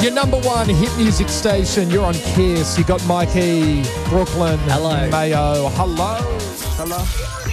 Your number one hit music station. You're on Kiss. You got Mikey, Brooklyn, Hello. Mayo. Hello. Hello.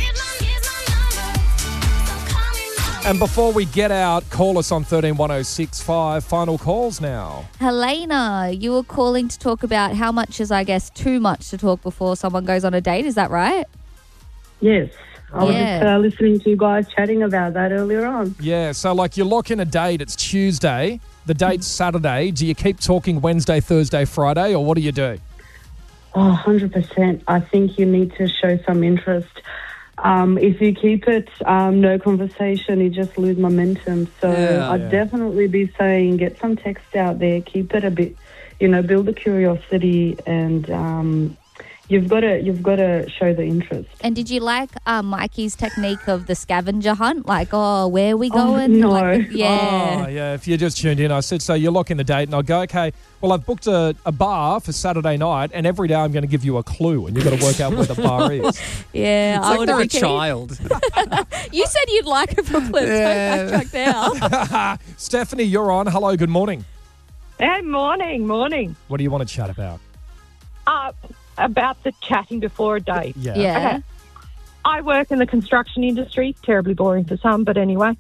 And before we get out, call us on 131065. Final calls now. Helena, you were calling to talk about how much is, I guess, too much to talk before someone goes on a date. Is that right? Yes. I was Yeah. just listening to you guys chatting about that earlier on. Yeah, so like you lock in a date, it's Tuesday, the date's Saturday. Do you keep talking Wednesday, Thursday, Friday, or what do you do? Oh, 100%. I think you need to show some interest. If you keep it no conversation, you just lose momentum. So I'd definitely be saying get some text out there, keep it a bit, build a curiosity, and you've got to show the interest. And did you like Mikey's technique of the scavenger hunt? Like, where are we going? no. Like, yeah. Oh, yeah, if you just tuned in, I said, so you're locking the date, and I'll go, okay, well, I've booked a bar for Saturday night, and every day I'm going to give you a clue, and you've got to work out where the bar is. Yeah, It's I like would they're a have child. You said you'd like it, Brooklyn. Yeah. Don't backtrack now. Stephanie, you're on. Hello, good morning. Hey, morning. What do you want to chat about? About the chatting before a date. Yeah. Yeah. Okay. I work in the construction industry. Terribly boring for some, but anyway.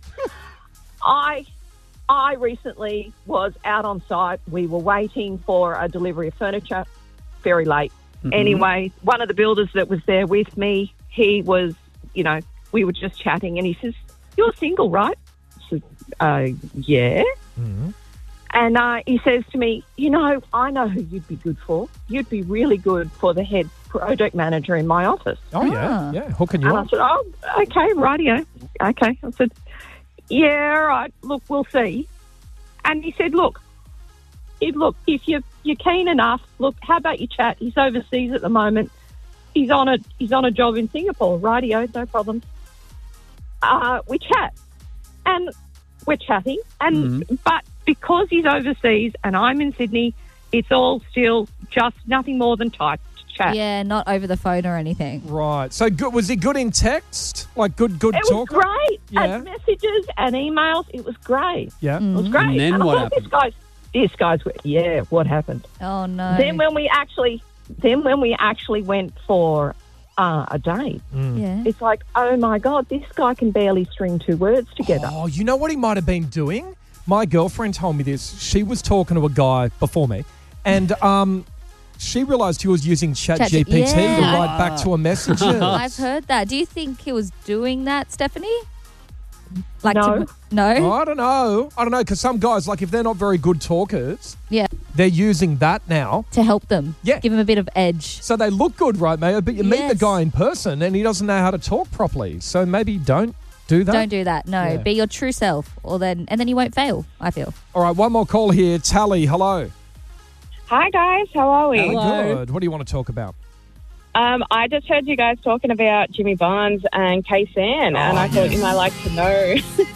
I recently was out on site. We were waiting for a delivery of furniture. Very late. Mm-hmm. Anyway, one of the builders that was there with me, he was, we were just chatting, and he says, "You're single, right?" I said, yeah. Mhm. And he says to me, I know who you'd be good for. You'd be really good for the head project manager in my office. Oh, yeah, yeah, hooking you And I up. said, okay, rightio. Okay. I said, yeah, all right, look, we'll see. And he said, look, if you're keen enough, look, how about you chat? He's overseas at the moment. He's on a job in Singapore. Rightio, no problem. We chat. And we're chatting. And but because he's overseas and I'm in Sydney, it's all still just nothing more than type chat. Yeah, not over the phone or anything. Right. So good. Was he good in text? Like good It was talker? great. Yeah. And messages and emails, it was great. Yeah. It was great. And then I what thought, happened? This guy's, yeah, what happened? Oh, no. Then when we actually went for a date, Yeah. it's like, oh my God, this guy can barely string two words together. Oh, you know what he might have been doing? My girlfriend told me this. She was talking to a guy before me, and she realised he was using ChatGPT to Yeah. write back to her messages. I've heard that. Do you think he was doing that, Stephanie? Like No. No? I don't know, because some guys, like if they're not very good talkers, Yeah. they're using that now. To help them. Yeah. Give him a bit of edge. So they look good, right, Mayo? But you meet the Yes. guy in person and he doesn't know how to talk properly. So maybe don't do that. Don't do that. No. Yeah. Be your true self, and then you won't fail, I feel. All right, one more call here. Tally, hello. Hi guys, how are we? Hello. Good. What do you want to talk about? I just heard you guys talking about Jimmy Barnes and K-San, and I thought you might like to know.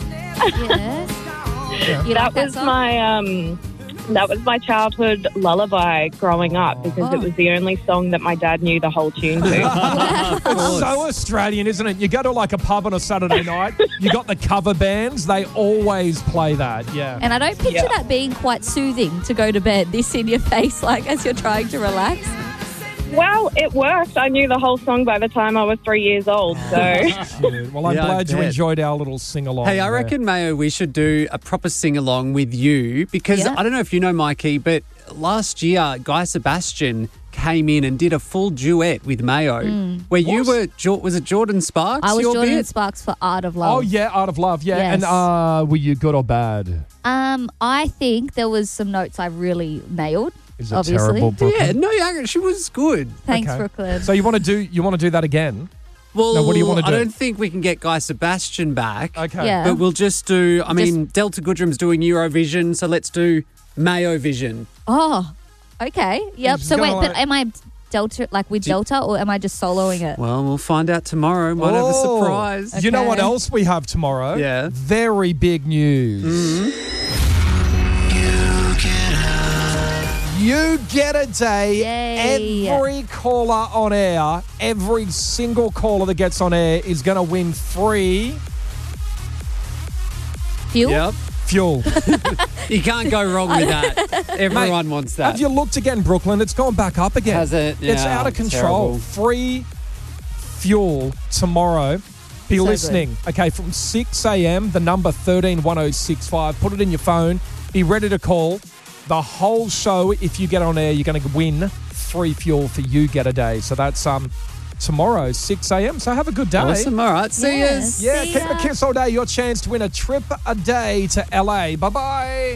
Yes. You like that was song? that was my childhood lullaby growing up because Oh. it was the only song that my dad knew the whole tune to. It's so Australian, isn't it? You go to like a pub on a Saturday night, you got the cover bands, they always play that. Yeah. And I don't picture that being quite soothing to go to bed, this in your face, like as you're trying to relax. Well, it worked. I knew the whole song by the time I was 3 years old, so... Cute. Well, I'm Yeah, I glad you bet. enjoyed our little sing-along. Hey, I there. reckon, Mayo, we should do a proper sing-along with you because Yeah. I don't know if you know, Mikey, but last year, Guy Sebastian came in and did a full duet with Mayo where you were, was it Jordan Sparks? I was your Jordan bit? Sparks for Art of Love. Oh, yeah, Art of Love, yeah. Yes. And were you good or bad? I think there was some notes I really nailed. Is it Obviously. terrible, Brooklyn? Yeah, no, she was good. Thanks, Okay. Brooklyn. So you want to do that again? Well, Now, what do you wanna I do? don't think we can get Guy Sebastian back. Okay. Yeah. But we'll just do, Delta Goodrum's doing Eurovision, so let's do Mayo Vision. Oh, okay. Yep. Just So gonna wait, but am I Delta, like with Delta, or am I just soloing it? Well, we'll find out tomorrow. Might have a Oh. surprise. You know what Okay. else we have tomorrow? Yeah. Very big news. You get a day. Yay. Every caller on air, every single caller that gets on air is going to win free Fuel? Yep. fuel. You can't go wrong with that. Everyone wants that. Have you looked again, Brooklyn? It's gone back up again. Has it? It's Yeah, out of control. terrible. Free fuel tomorrow. Be So listening. Okay, from 6 a.m., the number 131065. Put it in your phone. Be ready to call. The whole show, if you get on air, you're going to win free fuel for You Get a Day. So that's tomorrow, 6 a.m. So have a good day. Awesome. All right. See Yes. you. Yeah, See keep ya. a kiss all day. Your chance to win a trip a day to LA. Bye-bye.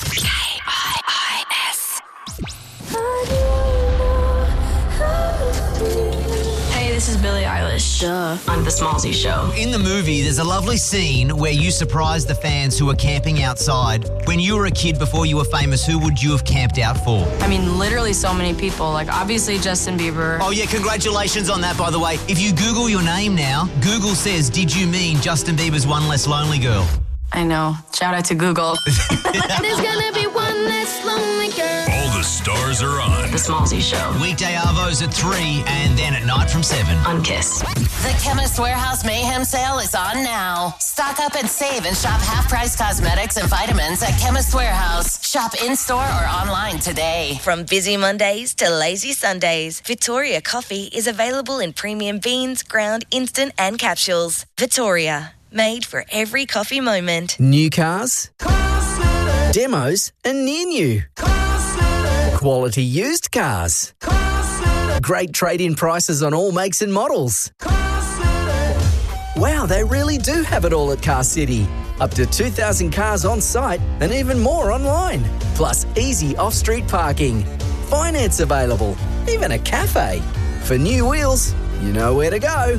Hey, this is Billie Eilish. On The Smallzy Show. In the movie, there's a lovely scene where you surprise the fans who are camping outside. When you were a kid before you were famous, who would you have camped out for? I mean, literally so many people. Like, obviously Justin Bieber. Oh yeah, congratulations on that, by the way. If you Google your name now, Google says, did you mean Justin Bieber's One Less Lonely Girl? I know. Shout out to Google. There's gonna be one less lonely girl. All the stars are on. The Smallzy Show. Weekday Arvos at 3 and then at night from 7. On Kiss. The Chemist Warehouse Mayhem Sale is on now. Stock up and save and shop half-price cosmetics and vitamins at Chemist Warehouse. Shop in-store or online today. From busy Mondays to lazy Sundays, Victoria Coffee is available in premium beans, ground, instant and capsules. Victoria, made for every coffee moment. New cars, demos and near new. Quality used cars. Great trade-in prices on all makes and models. Wow, they really do have it all at Car City. Up to 2,000 cars on site and even more online. Plus easy off-street parking. Finance available. Even a cafe. For new wheels, you know where to go.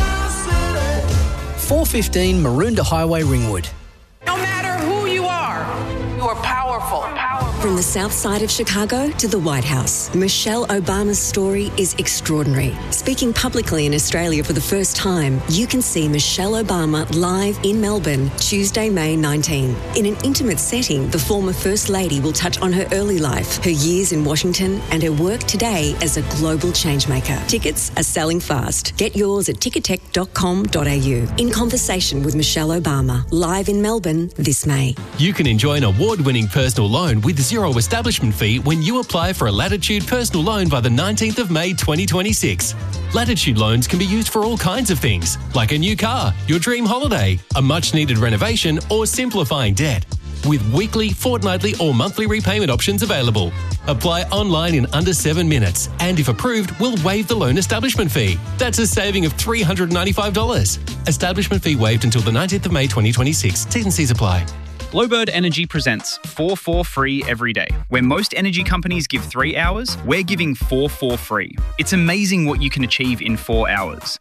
415 Maroondah Highway, Ringwood. No matter who you are powerful. From the south side of Chicago to the White House, Michelle Obama's story is extraordinary. Speaking publicly in Australia for the first time, you can see Michelle Obama live in Melbourne, Tuesday, May 19. In an intimate setting, the former First Lady will touch on her early life, her years in Washington, and her work today as a global changemaker. Tickets are selling fast. Get yours at ticketek.com.au. In conversation with Michelle Obama, live in Melbourne this May. You can enjoy an award-winning personal loan with zero establishment fee when you apply for a Latitude personal loan by the 19th of May 2026. Latitude loans can be used for all kinds of things, like a new car, your dream holiday, a much-needed renovation, or simplifying debt. With weekly, fortnightly, or monthly repayment options available. Apply online in under 7 minutes, and if approved, we'll waive the loan establishment fee. That's a saving of $395. Establishment fee waived until the 19th of May 2026. T's and C's apply. Glowbird Energy presents 4 for free every day. Where most energy companies give 3 hours, we're giving 4 for free. It's amazing what you can achieve in 4 hours.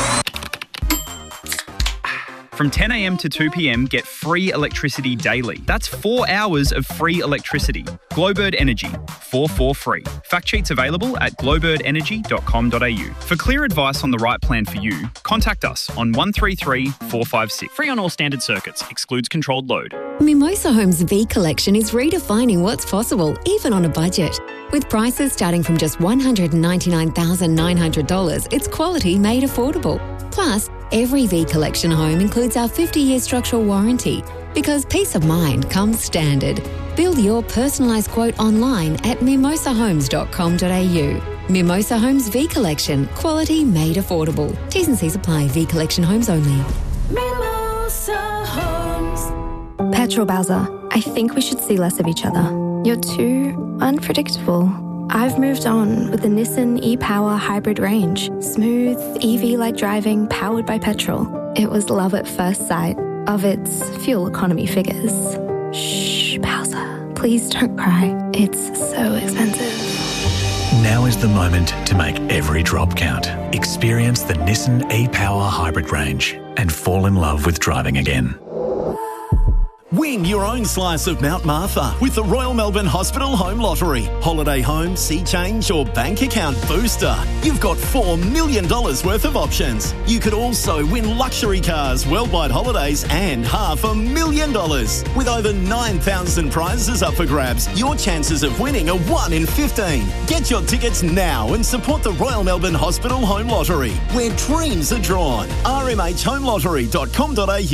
From 10 a.m. to 2 p.m, get free electricity daily. That's 4 hours of free electricity. Glowbird Energy, 4 for free. Fact sheets available at glowbirdenergy.com.au. For clear advice on the right plan for you, contact us on 133 456. Free on all standard circuits, excludes controlled load. Mimosa Homes V Collection is redefining what's possible, even on a budget. With prices starting from just $199,900, it's quality made affordable. Plus, every V Collection home includes our 50-year structural warranty, because peace of mind comes standard. Build your personalised quote online at mimosahomes.com.au. Mimosa Homes V Collection, quality made affordable. T's and C's apply. V Collection homes only. Mimosa Homes. Petrol Bowser, I think we should see less of each other. You're too unpredictable. I've moved on with the Nissan e-Power hybrid range. Smooth, EV-like driving, powered by petrol. It was love at first sight of its fuel economy figures. Shh, Bowser, please don't cry. It's so expensive. Now is the moment to make every drop count. Experience the Nissan e-Power hybrid range and fall in love with driving again. Win your own slice of Mount Martha with the Royal Melbourne Hospital Home Lottery. Holiday home, sea change or bank account booster. You've got $4 million worth of options. You could also win luxury cars, worldwide holidays and $500,000. With over 9,000 prizes up for grabs, your chances of winning are 1 in 15. Get your tickets now and support the Royal Melbourne Hospital Home Lottery, where dreams are drawn. rmhhomelottery.com.au.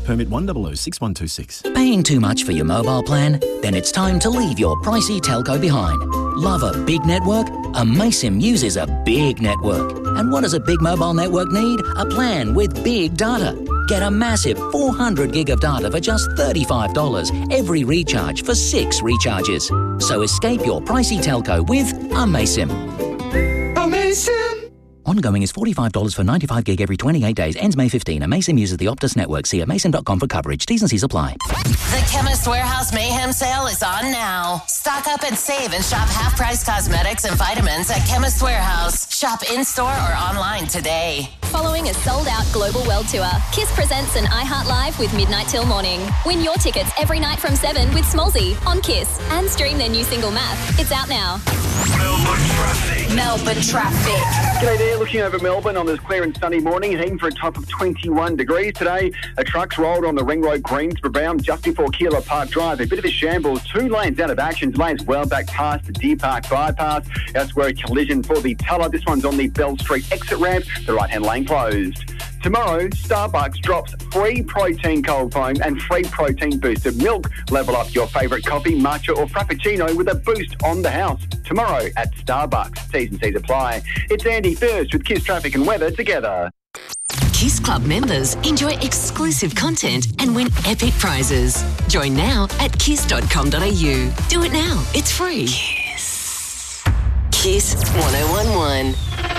Permit 1006126. Paying too much for your mobile plan? Then it's time to leave your pricey telco behind. Love a big network? Amaysim uses a big network. And what does a big mobile network need? A plan with big data. Get a massive 400 gig of data for just $35 every recharge for 6 recharges. So escape your pricey telco with Amaysim. Amaysim! Ongoing is $45 for 95 gig every 28 days. Ends May 15. Amaysim uses the Optus network. See amaysim.com for coverage. T's and C's apply. The Chemist Warehouse Mayhem Sale is on now. Stock up and save and shop half-price cosmetics and vitamins at Chemist Warehouse. Shop in-store or online today. Following a sold-out global world tour, KISS presents an iHeart Live with Midnight Till Morning. Win your tickets every night from 7 with Smallsy on KISS and stream their new single Math. It's out now. Melbourne traffic. G'day there, looking over Melbourne on this clear and sunny morning, heading for a top of 21 degrees today. A truck's rolled on the Ring Road Greensboro Brown just before Keilor Park Drive. A bit of a shambles, 2 lanes out of action. Lanes well back past the Deer Park bypass. That's where a collision for the Tulla. This one's on the Bell Street exit ramp. The right-hand lane closed. Tomorrow, Starbucks drops free protein cold foam and free protein boosted milk. Level up your favourite coffee, matcha or frappuccino with a boost on the house. Tomorrow at Starbucks. T's and C's apply. It's Andy first with KISS Traffic and Weather together. KISS Club members enjoy exclusive content and win epic prizes. Join now at kiss.com.au. Do it now. It's free. KISS. KISS 1011.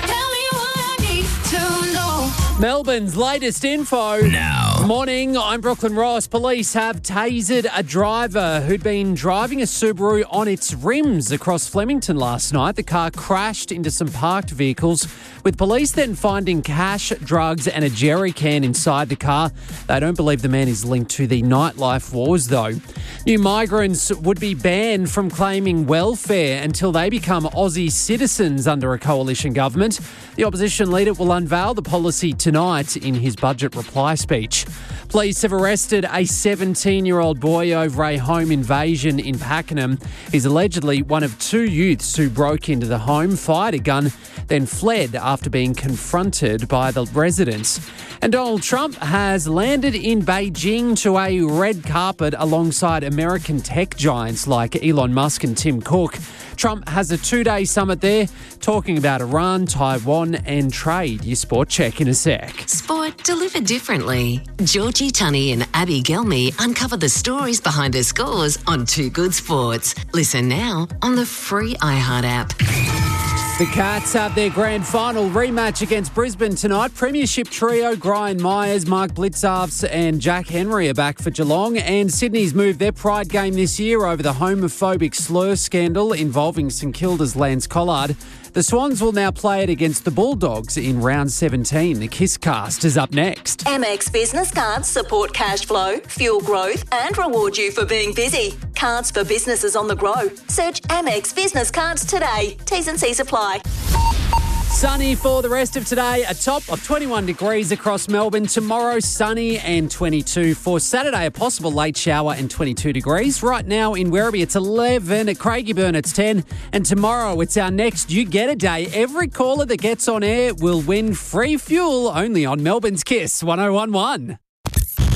Melbourne's latest info. Now. Morning, I'm Brooklyn Ross. Police have tasered a driver who'd been driving a Subaru on its rims across Flemington last night. The car crashed into some parked vehicles, with police then finding cash, drugs and a jerry can inside the car. They don't believe the man is linked to the nightlife wars, though. New migrants would be banned from claiming welfare until they become Aussie citizens under a coalition government. The opposition leader will unveil the policy tonight in his budget reply speech. Police have arrested a 17-year-old boy over a home invasion in Pakenham. He's allegedly one of 2 youths who broke into the home, fired a gun, then fled after being confronted by the residents. And Donald Trump has landed in Beijing to a red carpet alongside American tech giants like Elon Musk and Tim Cook. Trump has a 2-day summit there, talking about Iran, Taiwan and trade. Your sport check in a sec. Sport delivered differently. Georgie Tunney and Abby Gelmy uncover the stories behind the scores on Too Good Sports. Listen now on the free iHeart app. The Cats have their grand final rematch against Brisbane tonight. Premiership trio Brian Myers, Mark Blitzarves and Jack Henry are back for Geelong, and Sydney's moved their pride game this year over the homophobic slur scandal involving St Kilda's Lance Collard. The Swans will now play it against the Bulldogs in round 17. The KISS Cast is up next. Amex Business Cards support cash flow, fuel growth and reward you for being busy. Cards for businesses on the go. Search Amex Business Cards today. T's and C's apply. Sunny for the rest of today, a top of 21 degrees across Melbourne. Tomorrow, sunny and 22. For Saturday, a possible late shower and 22 degrees. Right now in Werribee, it's 11. At Craigieburn, it's 10. And tomorrow, it's our next You Get a Day. Every caller that gets on air will win free fuel only on Melbourne's KISS 1011.